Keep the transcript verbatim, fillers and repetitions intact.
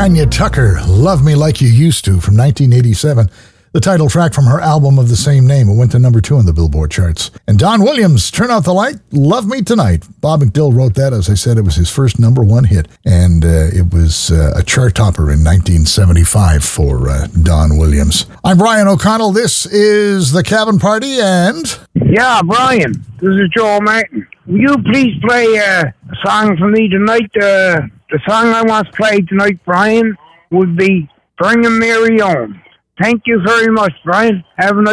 Tanya Tucker, Love Me Like You Used To, from nineteen eighty-seven. The title track from her album of the same name. It went to number two on the Billboard charts. And Don Williams, Turn Out the Light, Love Me Tonight. Bob McDill wrote that. As I said, it was his first number one hit. And uh, it was uh, a chart topper in nineteen seventy-five for uh, Don Williams. I'm Brian O'Connell. This is The Cabin Party, and... Yeah, Brian, this is Joe Martin. Will you please play uh, a song for me tonight? Uh, the song I want to play tonight, Brian, would be Bring 'em Mary On. Thank you very much, Brian. Have a nice